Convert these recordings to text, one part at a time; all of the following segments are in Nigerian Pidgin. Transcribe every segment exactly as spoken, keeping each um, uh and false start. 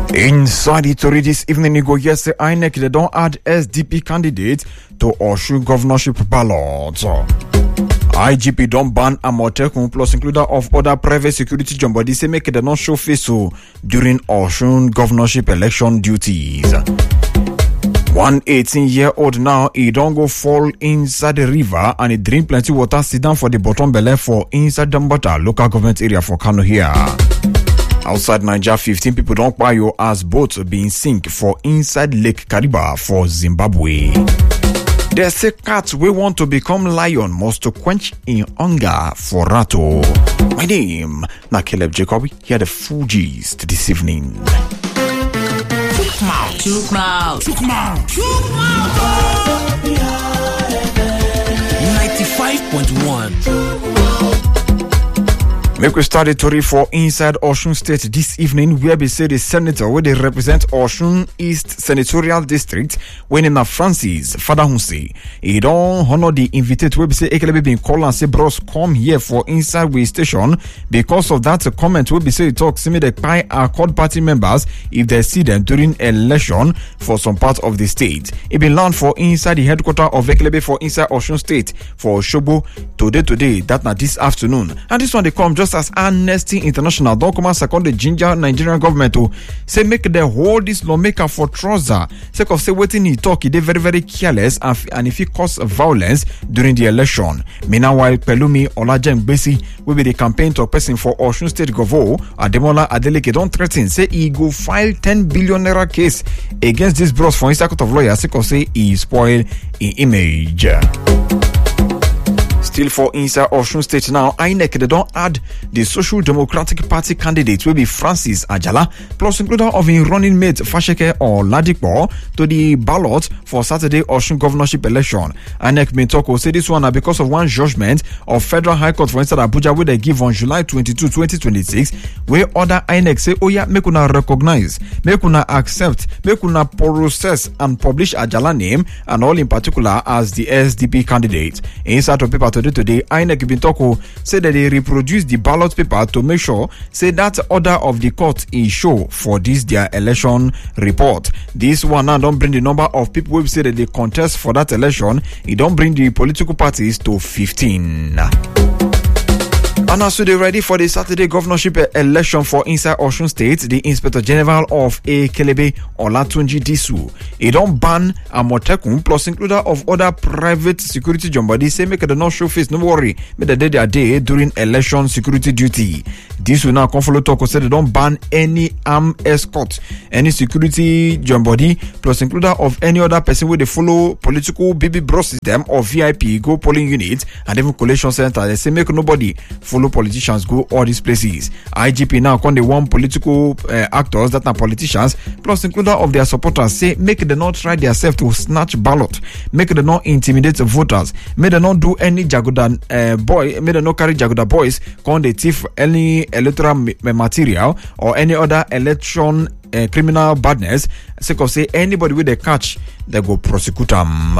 Inside the story this evening, you go yes, say I N E C they don't add S D P candidate to Osun governorship ballot. I G P don't ban Amotekun plus includer of other private security job body say make they not show face so during Osun governorship election duties. One eighteen-year-old now, he don't go fall inside the river and he drink plenty water, sit down for the bottom belly for inside Dambata local government area for Kano here. Outside Nigeria, fifteen people don't buy you as boats being sink for inside Lake Kariba for Zimbabwe. They say cats we want to become lion must to quench in hunger for Rato. My name, na Caleb Jacobi. Here the full gist this evening. Chook mouth, chook mouth, chook mouth, chook mouth. ninety-five point one. Make we start the story for inside Osun State this evening, where we say the senator where they represent Osun East Senatorial District, when in Francis Fadahunsi, he don't honor the invitate where we say Ekelebe been called and say bros come here for inside we station because of that comment where we say talk see the pie accord party members if they see them during election for some part of the state. It been learned for inside the headquarters of Ekelebe for inside Osun State for Shobo today today that na this afternoon, and this one they come just as Amnesty International don't come and second the ginger Nigerian government to say make the hold this lawmaker for trouser sake of say waiting he talk he dey very very careless and, and if he cause violence during the election. Meanwhile, Pelumi Olajem Besi will be the campaign talk person for Osun State Govo Ademola Adeleke don't threaten say he go file ten billion naira case against this bros for inside court of lawyers sake of say he spoil in image. Still for inside Osun State now, I N E C they don't add the Social Democratic Party candidate will be Francis Ajala plus includer of a running mate Fasheke or Ladipo to the ballot for Saturday Osun governorship election. I N E C Mintoko say this one because of one judgment of Federal High Court for inside Abuja where they give on July twenty-second, twenty twenty-six where other I N E C say oh yeah make una recognize, make una accept, make una process and publish Ajala name and all in particular as the S D P candidate. Inside of paper today today I N E C Bintoko said that they reproduce the ballot paper to make sure say that order of the court is show for this their election report. This one now don't bring the number of people who say that they contest for that election. It don't bring the political parties to fifteen. And also they ready for the Saturday governorship election for inside Osun State. The Inspector General of Ekelebe Olatunji Disu, he don't ban Amotekun plus includer of other private security job body say make the not show face, no worry, make the day their day during election security duty. This will now come follow talk say they don't ban any armed escort, any security job body plus includer of any other person where they follow political baby bro system or V I P go polling unit and even collation center. They say make nobody follow politicians go all these places. I G P now con the one political uh, actors that are politicians plus includer of their supporters say make them not try themselves to snatch ballot, make them not intimidate voters, make them not do any jagoda uh, boy, make them not carry jagoda boys con they thief any electoral material or any other election uh, criminal badness. Sake of say anybody with a catch they go prosecute them.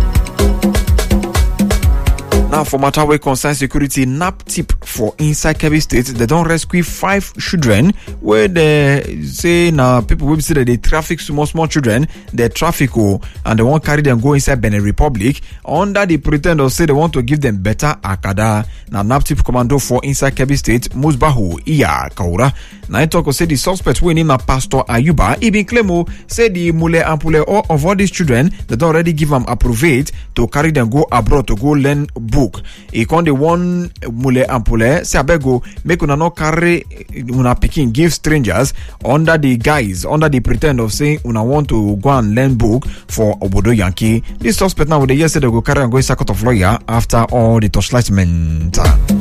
Now, for matter where concern security, N A P tip for inside Kebbi State, they don't rescue five children where they say now people will say that they traffic small small children, they traffic oh, and they won't carry them go inside Benin Republic under the pretend of say they want to give them better akada. Now, N A P tip commando for inside Kebbi State, Musbahu Iya Kaura. Now, I talk say the suspect we name a Pastor Ayuba. Ibn Klemo say the mule and pule all of all these children they don't already give them approved to carry them go abroad to go learn book. E kon the one mule and pule say abego make una no carry una picking give strangers under the guise under the pretend of saying una want to go and learn book for Obodo Yankee. This suspect now with the years they go carry and go inside court of lawyer after all the torchlightment.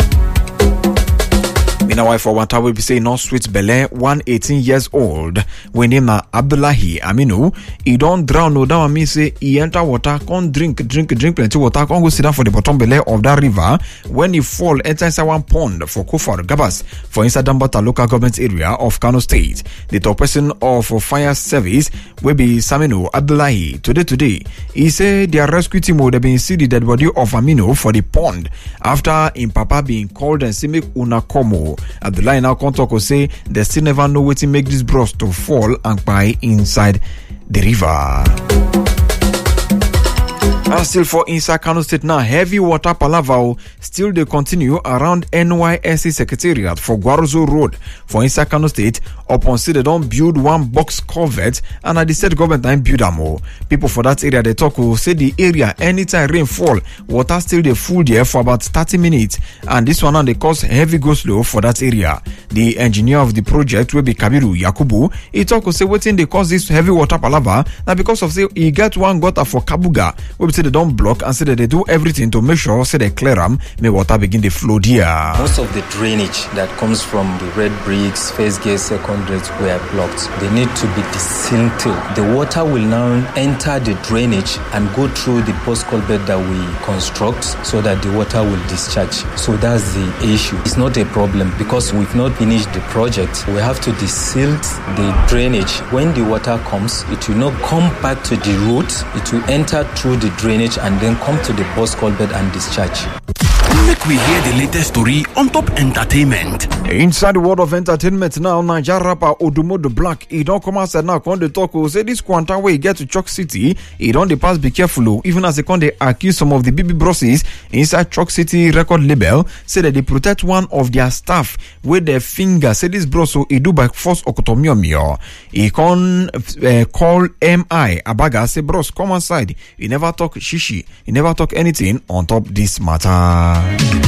Meanwhile, for one time we be saying no sweet belle, one eighteen years old. We name na Abdullahi Aminu. He don't drown no down. Me say he enter water, can't drink, drink, drink plenty water, can't go sit down for the bottom belly of that river. When he fall, enter inside one pond for Kofar Gabas for inside Dambata local government area of Kano State. The top person of fire service will be Saminu Abdullahi. Today, today, he say their rescue team would have been see the dead body of Aminu for the pond after in Papa being called and say make una komo. Abdullahi now come talk say they still never know what to make this bros to fall and by inside the river. And still for inside Kano State now, heavy water palava still they continue around N Y S C Secretariat for Gwarozo Road for inside Kano State. Upon say they don't build one box culvert and at the state government time build them more. People for that area they talk will say the area anytime rain fall, water still they full there for about thirty minutes, and this one now they cause heavy go slow for that area. The engineer of the project will be Kabiru Yakubu. He talk will say waiting they cause this heavy water palava now because of say he get one gutter for Kabuga. We say they don't block and say that they do everything to make sure say they clear them, may water begin to flow there. Most of the drainage that comes from the red bricks, first gate, second gate were blocked. They need to be desilted. The water will now enter the drainage and go through the post culvert that we construct so that the water will discharge. So that's the issue. It's not a problem because we've not finished the project. We have to desilt the drainage. When the water comes, it will not come back to the root. It will enter through the drainage and then come to the post culvert and discharge. Make we hear the latest story on top entertainment. Inside the world of entertainment now, Nigeria rapper Odumo the Black, he don't come outside now, come the talk, will say this quantum way he get to Chalk City, he don't the pass be careful, even as they come they accuse some of the B B brosses inside Chalk City record label, say that they protect one of their staff with their finger, say this bro so he do by force okotomiomio. He can uh, call M I Abaga, say bros come outside, he never talk shishi, he never talk anything on top this matter.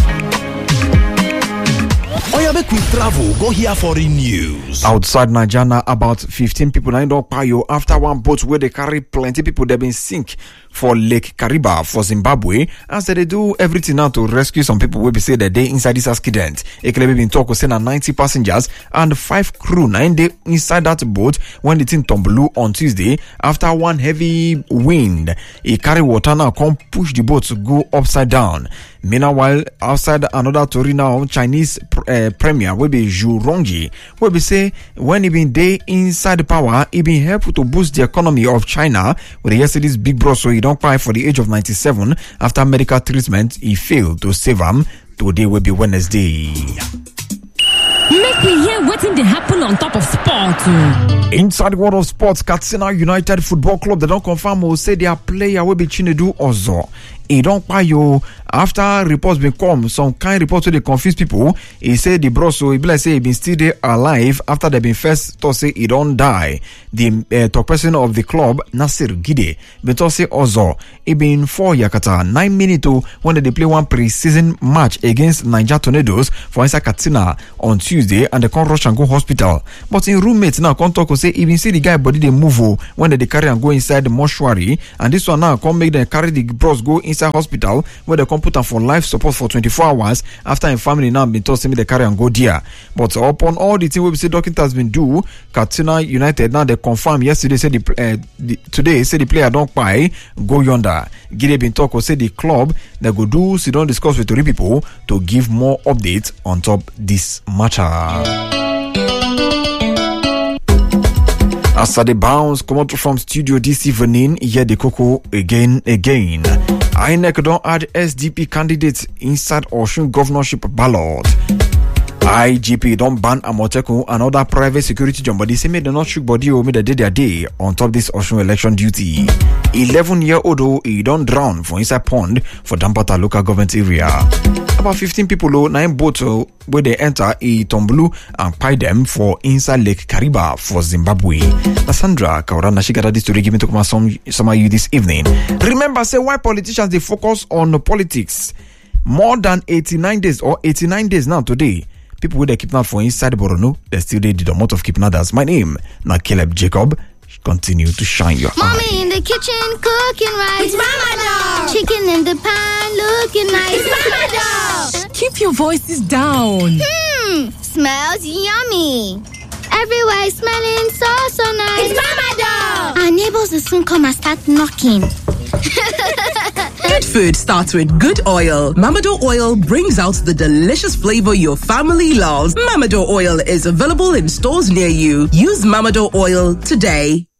Oya make we travel, go hear foreign news. Outside Nigeria, about fifteen people now don't pay you after one boat where they carry plenty people they've been sink for Lake Kariba for Zimbabwe, as they do everything now to rescue some people will be say that they inside this accident. Ekelebe been talk saying ninety passengers and five crew nine day inside that boat when the thing tumble on Tuesday after one heavy wind. It carry water now come push the boat to go upside down. Meanwhile, outside another story now, Chinese uh, premier will be Zhu Rongji will be say when he been day inside the power, he been helpful to boost the economy of China. With yesterday's big bro, so he don't cry for the age of ninety-seven after medical treatment. He failed to save him. Today will be Wednesday. Make me hear what's in the happen on top of sport. Inside the world of sports, Katsina United Football Club, they don't confirm will say their player will be Chinedu Ozo. He don't buy you after reports been come, some kind reports they confuse people. He said the bro so he be like say he been still there alive after they been first to say he don't die. The uh, top person of the club, Nasir Gide, been to say Ozo he been for Yakata nine minutes when they play one pre-season match against Niger Tornadoes for inside Katsina on Tuesday and they come rush and go hospital. But in roommates now come talk say he been see the guy body they move when they carry and go inside the mortuary, and this one now come make them carry the bros go inside hospital where they come put them for life support for twenty-four hours after a family now been told me they carry and go there. But upon all the thing we say doctor has been do, Katsina United now they confirm yesterday say the, uh, the today say the player don't buy go yonder. Gide been talk or say the club they go do sit down discuss with three people to give more updates on top this matter. As the bounce come out from studio this evening, hear the cocoa again, again. I N E C don't add S D P candidates inside Osun governorship ballot. I G P don't ban Amotekun and other private security job body say make them not shoot body or make they did their day on top this Osun election duty. eleven year old he don't drown for inside pond for Dampata local government area. About fifteen people nine boats where they enter a tombulu and pie them for inside Lake Kariba for Zimbabwe. Sandra Kaurana, she got this story given to come some some of you this evening. Remember, say why politicians they focus on politics more than eighty-nine days or eighty-nine days now today. People with the kidnap for inside Borno, they still did the amount of kidnappers. My name, now Caleb Jacob. Continue to shine your Mommy eye. in the kitchen cooking rice. It's Mama Dog. Chicken in the pan looking nice. It's Mama Dog. Keep your voices down. Hmm, smells yummy. Everywhere is smelling so, so nice. It's Mama Dog. Our neighbors will soon come and start knocking. Good food starts with good oil. Mamado oil brings out the delicious flavor your family loves. Mamado oil is available in stores near you. Use Mamado oil today.